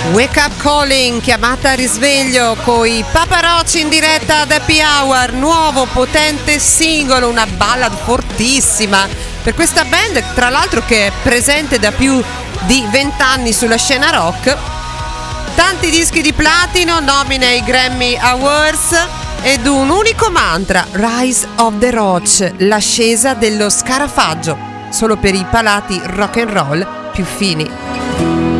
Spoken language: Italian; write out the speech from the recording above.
Wake Up Calling, chiamata a risveglio coi Paparotti in diretta ad Happy Hour, nuovo potente singolo, una ballad fortissima per questa band, tra l'altro che è presente da più di 20 anni sulla scena rock, tanti dischi di platino, nomine ai Grammy Awards ed un unico mantra: Rise of the Roach, l'ascesa dello scarafaggio, solo per i palati rock and roll più fini.